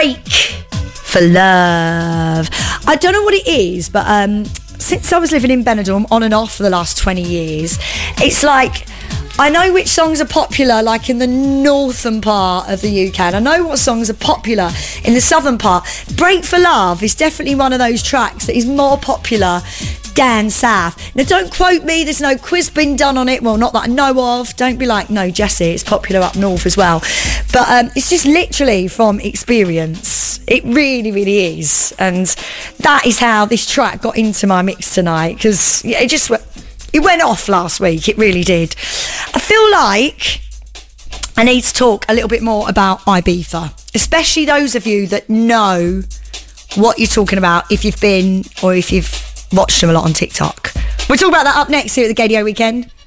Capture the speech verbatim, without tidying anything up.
Break for Love. I don't know what it is, but um, since I was living in Benidorm on and off for the last twenty years, it's like I know which songs are popular, like in the northern part of the U K, and I know what songs are popular in the southern part. Break for Love is definitely one of those tracks that is more popular down south. Now, don't quote me, there's no quiz been done on it, well, not that I know of. Don't be like, no, Jessie, it's popular up north as well. But um, it's just literally from experience. It really, really is. And that is how this track got into my mix tonight, because it just it went off last week. It really did. I feel like I need to talk a little bit more about Ibiza, especially those of you that know what you're talking about if you've been or if you've watched them a lot on TikTok. We'll talk about that up next here at the Gaydio Weekend.